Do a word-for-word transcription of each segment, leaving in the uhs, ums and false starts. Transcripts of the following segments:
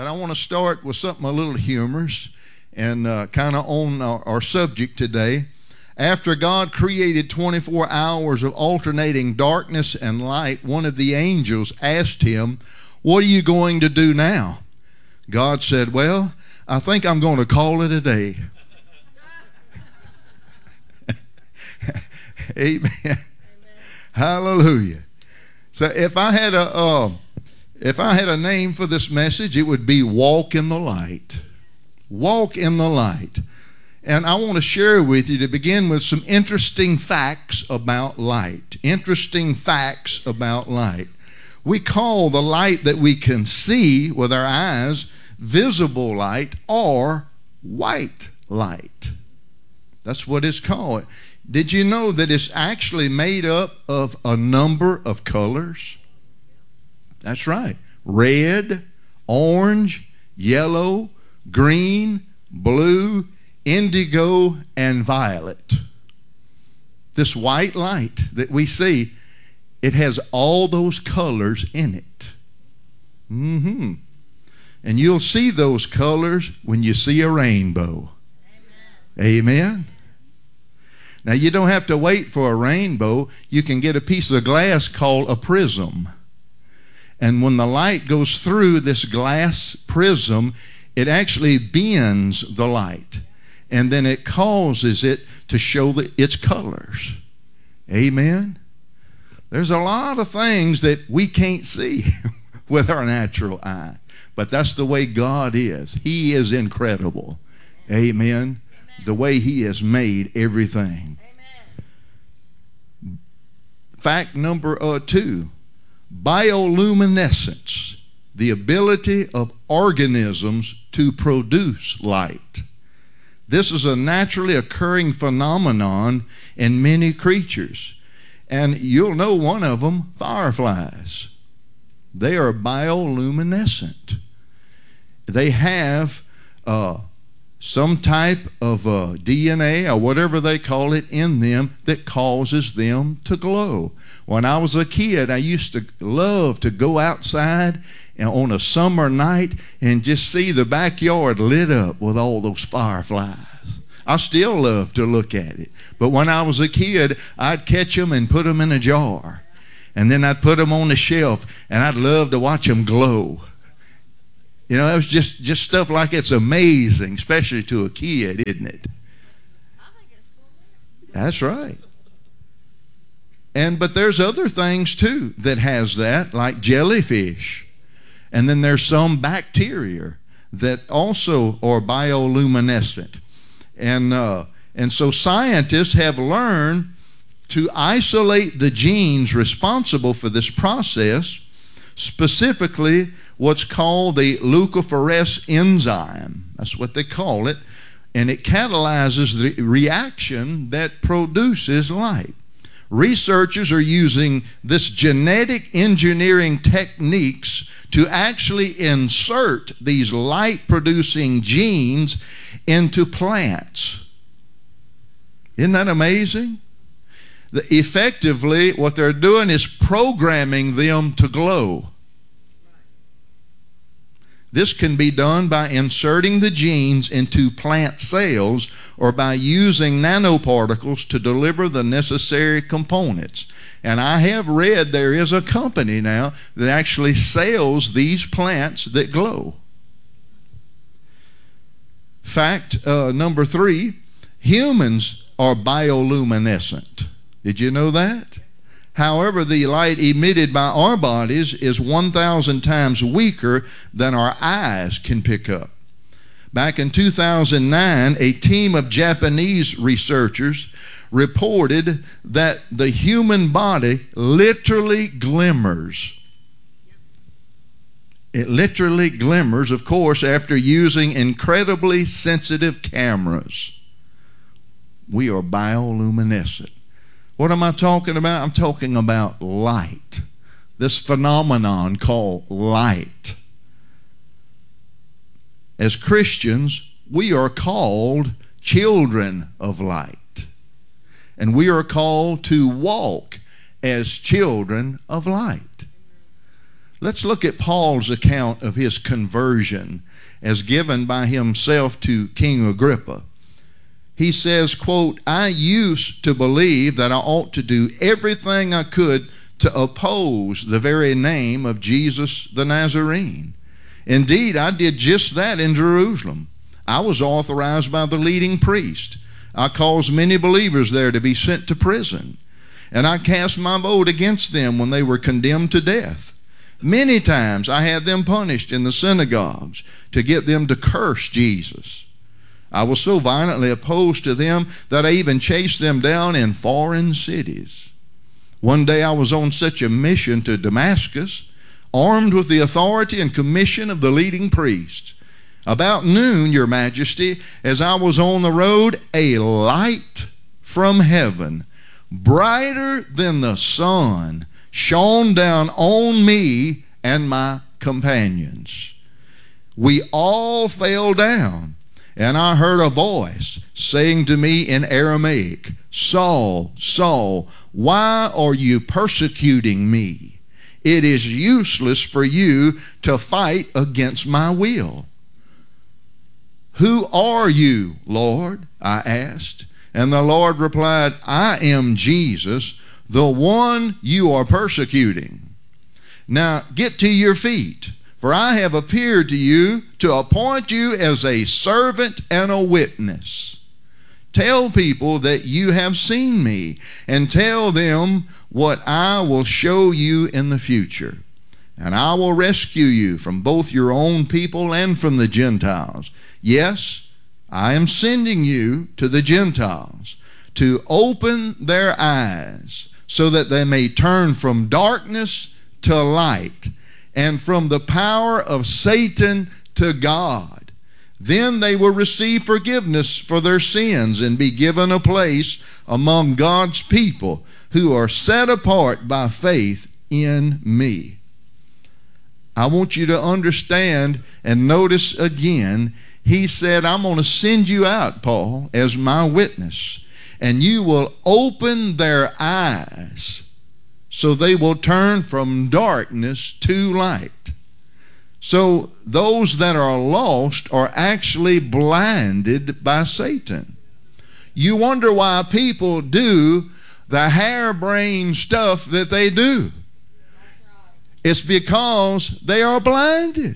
But I want to start with something a little humorous and uh, kind of on our, our subject today. After God created twenty-four hours of alternating darkness and light, one of the angels asked him, "What are you going to do now?" God said, "Well, I think I'm going to call it a day." Amen. Amen. Hallelujah. So if I had a uh, if I had a name for this message, it would be Walk in the Light. Walk in the Light. And I want to share with you, to begin with, some interesting facts about light. Interesting facts about light. We call the light that we can see with our eyes visible light or white light. That's what it's called. Did you know that it's actually made up of a number of colors? That's right. Red, orange, yellow, green, blue, indigo, and violet. This white light that we see, it has all those colors in it. Mm-hmm. And you'll see those colors when you see a rainbow. Amen. Amen. Now, you don't have to wait for a rainbow. You can get a piece of glass called a prism. And when the light goes through this glass prism, it actually bends the light. And then it causes it to show the, its colors. Amen? There's a lot of things that we can't see with our natural eye. But that's the way God is. He is incredible. Amen? Amen. The way He has made everything. Amen. Fact number uh, two. Bioluminescence. The ability of organisms to produce light. This is a naturally occurring phenomenon in many creatures. And you'll know one of them, fireflies. They are bioluminescent. They have uh, some type of uh, D N A or whatever they call it in them that causes them to glow. When I was a kid, I used to love to go outside and on a summer night and just see the backyard lit up with all those fireflies. I still love to look at it. But when I was a kid, I'd catch them and put them in a jar. And then I'd put them on the shelf, and I'd love to watch them glow. You know, it was just, just stuff like it's amazing, especially to a kid, isn't it? I think it's cool. That's right. And but there's other things too that has that, like jellyfish. And then there's some bacteria that also are bioluminescent. And uh, and so scientists have learned to isolate the genes responsible for this process, specifically what's called the leucophorese enzyme. That's what they call it. And it catalyzes the reaction that produces light. Researchers are using this genetic engineering techniques to actually insert these light-producing genes into plants. Isn't that amazing? The, effectively, what they're doing is programming them to glow. This can be done by inserting the genes into plant cells or by using nanoparticles to deliver the necessary components. And I have read there is a company now that actually sells these plants that glow. Fact uh, number three, humans are bioluminescent. Did you know that? However, the light emitted by our bodies is one thousand times weaker than our eyes can pick up. Back in two thousand nine, a team of Japanese researchers reported that the human body literally glimmers. It literally glimmers, of course, after using incredibly sensitive cameras. We are bioluminescent. What am I talking about? I'm talking about light. This phenomenon called light. As Christians, we are called children of light. And we are called to walk as children of light. Let's look at Paul's account of his conversion as given by himself to King Agrippa. He says, quote, "I used to believe that I ought to do everything I could to oppose the very name of Jesus the Nazarene. Indeed, I did just that in Jerusalem. I was authorized by the leading priest. I caused many believers there to be sent to prison, and I cast my vote against them when they were condemned to death. Many times I had them punished in the synagogues to get them to curse Jesus. I was so violently opposed to them that I even chased them down in foreign cities. One day I was on such a mission to Damascus, armed with the authority and commission of the leading priests. About noon, Your Majesty, as I was on the road, a light from heaven, brighter than the sun, shone down on me and my companions. We all fell down, and I heard a voice saying to me in Aramaic, 'Saul, Saul, why are you persecuting me? It is useless for you to fight against my will.' 'Who are you, Lord?' I asked. And the Lord replied, 'I am Jesus, the one you are persecuting. Now get to your feet, for I have appeared to you to appoint you as a servant and a witness. Tell people that you have seen me, and tell them what I will show you in the future. And I will rescue you from both your own people and from the Gentiles. Yes, I am sending you to the Gentiles to open their eyes so that they may turn from darkness to light and from the power of Satan to God. Then they will receive forgiveness for their sins and be given a place among God's people who are set apart by faith in me.'" I want you to understand and notice again, he said, "I'm going to send you out, Paul, as my witness, and you will open their eyes so they will turn from darkness to light." So those that are lost are actually blinded by Satan. You wonder why people do the harebrained stuff that they do. It's because they are blinded.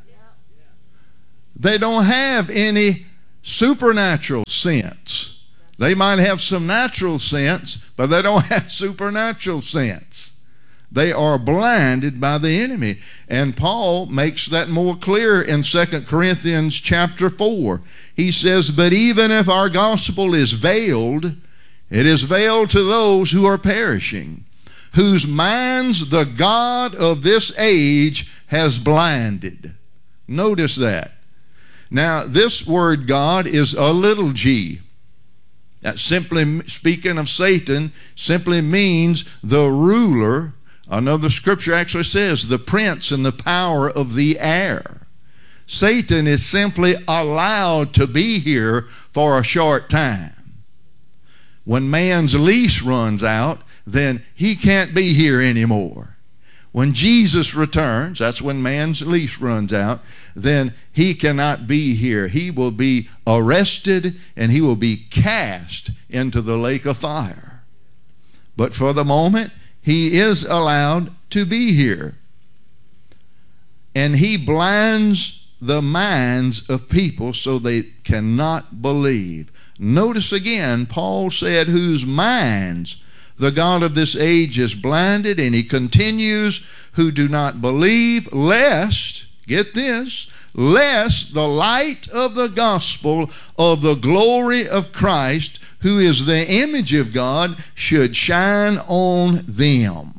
They don't have any supernatural sense. They might have some natural sense, but they don't have supernatural sense. They are blinded by the enemy. And Paul makes that more clear in Second Corinthians chapter four. He says, "But even if our gospel is veiled, it is veiled to those who are perishing, whose minds the God of this age has blinded." Notice that. Now, this word God is a little g. That simply, speaking of Satan, simply means the ruler. Another scripture actually says the prince and the power of the air. Satan is simply allowed to be here for a short time. When man's lease runs out, then he can't be here anymore. When Jesus returns, that's when man's lease runs out, then he cannot be here. He will be arrested and he will be cast into the lake of fire. But for the moment, he is allowed to be here. And he blinds the minds of people so they cannot believe. Notice again, Paul said, whose minds the God of this age is blinded, and he continues, who do not believe, lest, get this, lest the light of the gospel of the glory of Christ, who is the image of God, should shine on them.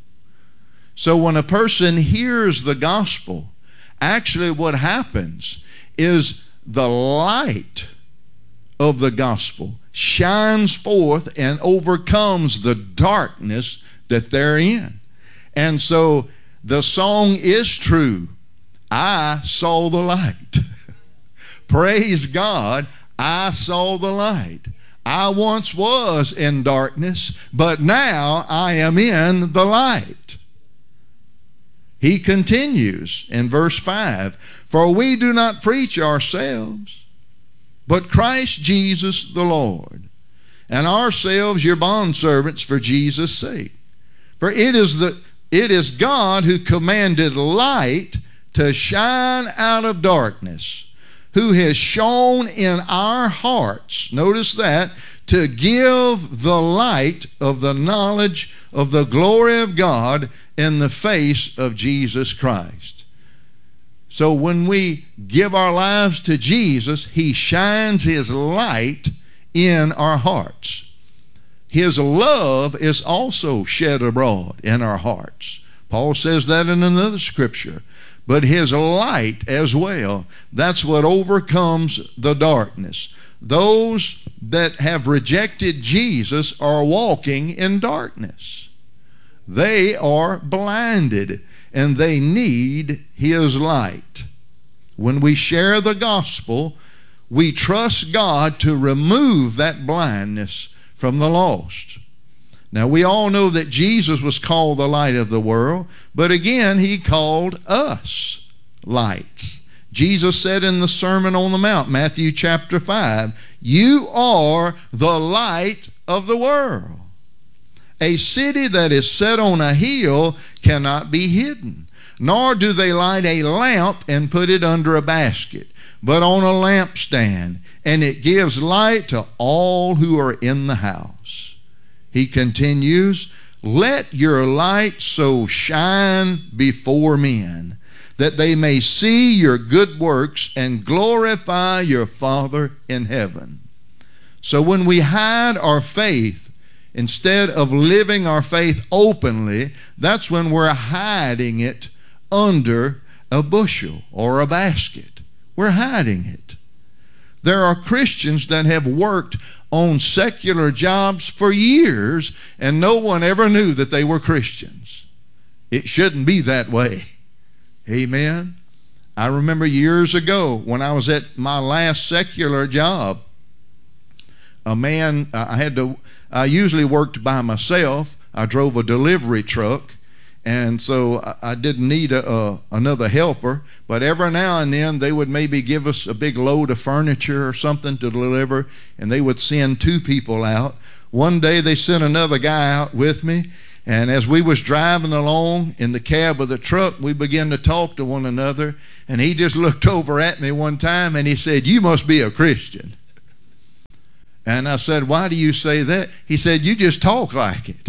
So when a person hears the gospel, actually what happens is the light of the gospel shines forth and overcomes the darkness that they're in. And so the song is true. I saw the light. Praise God, I saw the light. I once was in darkness, but now I am in the light. He continues in verse five, for we do not preach ourselves, but Christ Jesus the Lord, and ourselves your bondservants for Jesus' sake. For it is the it is God who commanded light to shine out of darkness, who has shone in our hearts, notice that, to give the light of the knowledge of the glory of God in the face of Jesus Christ. So when we give our lives to Jesus, He shines His light in our hearts. His love is also shed abroad in our hearts. Paul says that in another scripture. But His light as well, that's what overcomes the darkness. Those that have rejected Jesus are walking in darkness. They are blinded, and they need His light. When we share the gospel, we trust God to remove that blindness from the lost. Now, we all know that Jesus was called the light of the world, but again, He called us lights. Jesus said in the Sermon on the Mount, Matthew chapter five, you are the light of the world. A city that is set on a hill cannot be hidden, nor do they light a lamp and put it under a basket, but on a lampstand, and it gives light to all who are in the house. He continues, let your light so shine before men, that they may see your good works and glorify your Father in heaven. So when we hide our faith, instead of living our faith openly, that's when we're hiding it under a bushel or a basket. We're hiding it. There are Christians that have worked on secular jobs for years, and no one ever knew that they were Christians. It shouldn't be that way. Amen. I remember years ago when I was at my last secular job, a man, I had to, I usually worked by myself. I drove a delivery truck, and so I, I didn't need a, a, another helper, but every now and then they would maybe give us a big load of furniture or something to deliver, and they would send two people out. One day they sent another guy out with me, and as we was driving along in the cab of the truck, we began to talk to one another, and he just looked over at me one time and he said, you must be a Christian. And I said, why do you say that? He said, you just talk like it.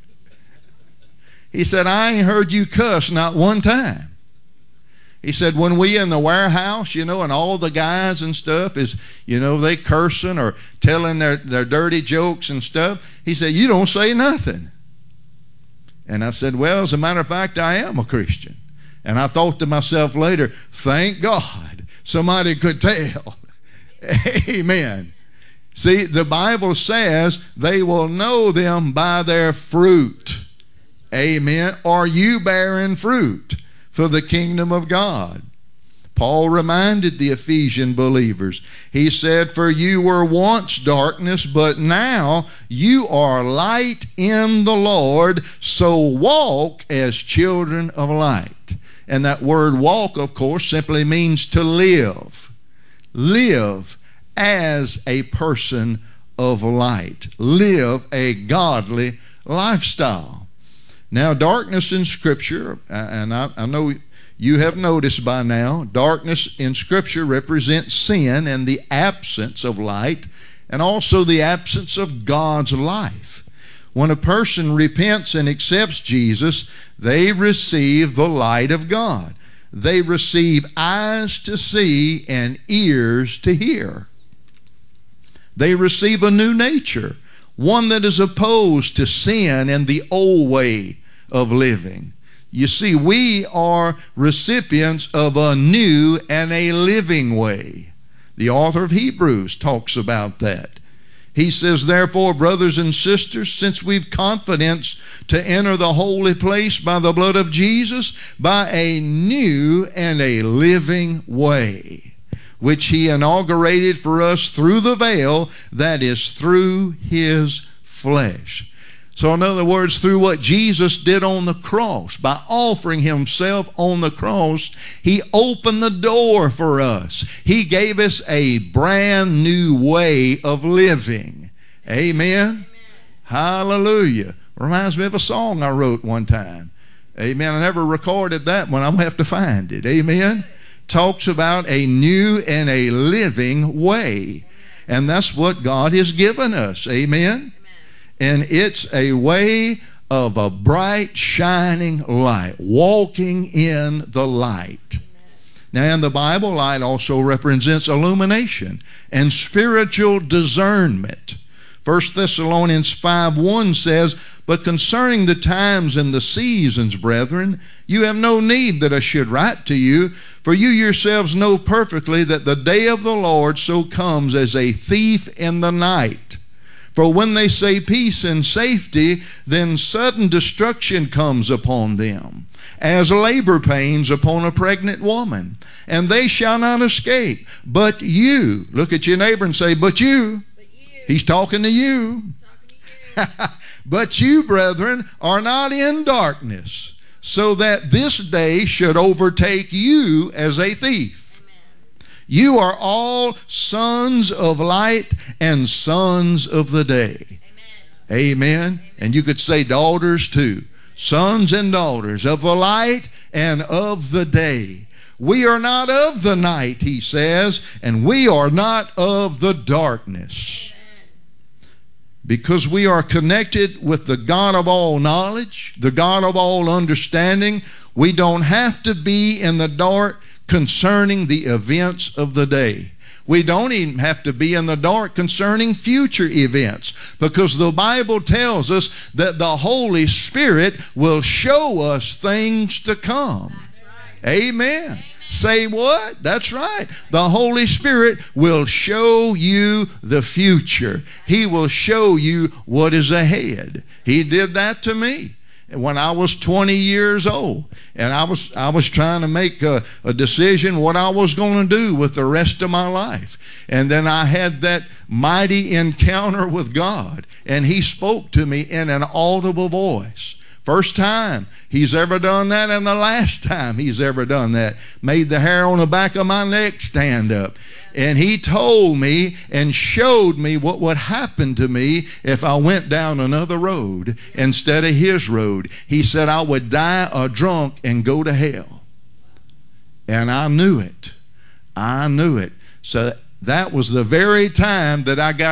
He said, I ain't heard you cuss not one time. He said, when we in the warehouse, you know, and all the guys and stuff is, you know, they cursing or telling their, their dirty jokes and stuff. He said, you don't say nothing. And I said, well, as a matter of fact, I am a Christian. And I thought to myself later, thank God somebody could tell. Amen. See, the Bible says they will know them by their fruit. Amen. Are you bearing fruit for the kingdom of God? Paul reminded the Ephesian believers. He said, for you were once darkness, but now you are light in the Lord, so walk as children of light. And that word walk, of course, simply means to live. Live as a person of light. Live a godly lifestyle. Now, darkness in Scripture, and I, I know you have noticed by now, darkness in Scripture represents sin and the absence of light, and also the absence of God's life. When a person repents and accepts Jesus, they receive the light of God. They receive eyes to see and ears to hear. They receive a new nature, one that is opposed to sin and the old way of living. You see, we are recipients of a new and a living way. The author of Hebrews talks about that. He says, therefore, brothers and sisters, since we've confidence to enter the holy place by the blood of Jesus, by a new and a living way, which he inaugurated for us through the veil, that is through his flesh. So in other words, through what Jesus did on the cross, by offering himself on the cross, he opened the door for us. He gave us a brand new way of living. Amen? Amen. Hallelujah. Reminds me of a song I wrote one time. Amen. I never recorded that one. I'm going to have to find it. Amen. Talks about a new and a living way. And that's what God has given us. Amen. And it's a way of a bright, shining light, walking in the light. Now, in the Bible, light also represents illumination and spiritual discernment. First Thessalonians five one says, "But concerning the times and the seasons, brethren, you have no need that I should write to you, for you yourselves know perfectly that the day of the Lord so comes as a thief in the night. For when they say peace and safety, then sudden destruction comes upon them, as labor pains upon a pregnant woman, and they shall not escape. But you," look at your neighbor and say, "But you." But you. He's talking to you. Talking to you. "But you, brethren, are not in darkness, so that this day should overtake you as a thief. You are all sons of light and sons of the day." Amen. Amen. And you could say daughters too. Sons and daughters of the light and of the day. We are not of the night, he says, and we are not of the darkness. Because we are connected with the God of all knowledge, the God of all understanding, we don't have to be in the dark concerning the events of the day. We don't even have to be in the dark concerning future events, because the Bible tells us that the Holy Spirit will show us things to come. Right. Amen. Amen. Say what? That's right. The Holy Spirit will show you the future. He will show you what is ahead. He did that to me when I was twenty years old, and I was I was trying to make a, a decision what I was going to do with the rest of my life. And then I had that mighty encounter with God, and he spoke to me in an audible voice. First time he's ever done that, and the last time he's ever done that. Made the hair on the back of my neck stand up. And he told me and showed me what would happen to me if I went down another road instead of his road. He said I would die a drunk and go to hell. And I knew it. I knew it. So that was the very time that I got